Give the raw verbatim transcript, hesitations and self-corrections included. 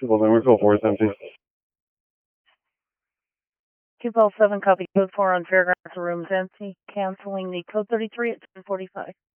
Triple number, code four is empty. Two Bell seven, copy code four on Fairgrounds, the room's empty. Canceling the code thirty-three at ten forty-five.